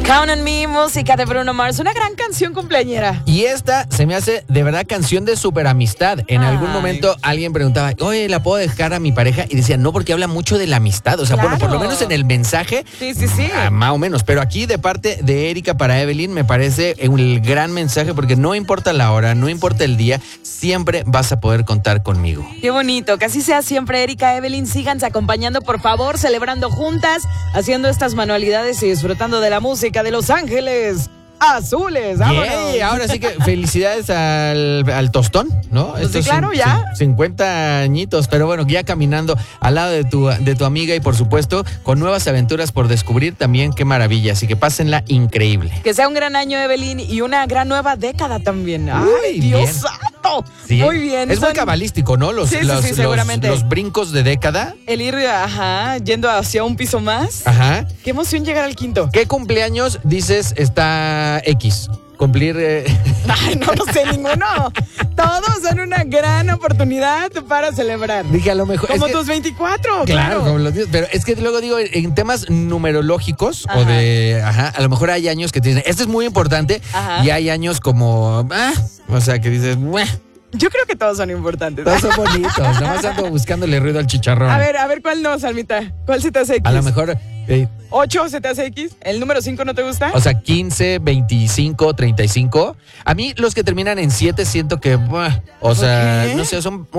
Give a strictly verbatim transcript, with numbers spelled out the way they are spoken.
Count on Me, música de Bruno Mars, una gran canción cumpleañera. Y esta se me hace de verdad canción de superamistad. En Ay. algún momento alguien preguntaba, oye, ¿la puedo dejar a mi pareja? Y decía, no, porque habla mucho de la amistad. O sea, Claro. bueno, por lo menos en el mensaje, Sí, sí, sí. ah, más o menos. Pero aquí de parte de Erika para Evelyn me parece un gran mensaje, porque no importa la hora, no importa el día, siempre vas a poder contar conmigo. Qué bonito, que así sea siempre, Erika, Evelyn, síganse acompañando, por favor, celebrando juntas, haciendo estas manualidades y disfrutando de la música de Los Ángeles Azules. ¡Vámonos! Yay, ahora sí que felicidades al, al tostón, ¿no? Pues sí, Estos claro, cin- ya. cin- cincuenta añitos, pero bueno, ya caminando al lado de tu, de tu amiga y por supuesto con nuevas aventuras por descubrir también, qué maravilla, así que pásenla increíble. Que sea un gran año, Evelyn, y una gran nueva década también. ¡Ay, Uy, Dios bien. santo! Sí, Muy bien. es muy son- cabalístico, ¿no? Los, Sí, sí, los, sí, los- seguramente. los brincos de década. El ir, ajá, yendo hacia un piso más. Ajá. Qué emoción llegar al quinto. ¿Qué cumpleaños dices está X? Cumplir... eh, Ay, no, no sé ninguno. Todos son una gran oportunidad para celebrar. dije, a lo mejor... Como es que- tus veinticuatro, Claro, claro. como los días, pero es que luego digo, en temas numerológicos Ajá. o de, ajá, a lo mejor hay años que te dicen, este es muy importante, Ajá. y hay años como, ah, o sea, que dices, "Bueh, Yo creo que todos son importantes. todos son bonitos, nada más ando buscándole ruido al chicharrón. A ver, a ver, ¿cuál no, Salmita? ¿Cuál se te hace X? A lo mejor, eh, ¿ocho se te hace X? ¿El número cinco no te gusta? o sea, quince, veinticinco, treinta y cinco, a mí los que terminan en siete siento que, bueh, o ¿Por sea, qué? no sé, son